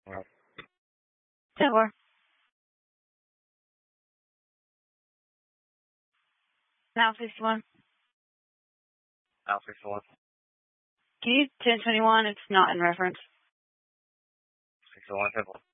Well, 10-4. Now 61. Alpha 61. Can you 1021? It's not in reference. 61 10-4.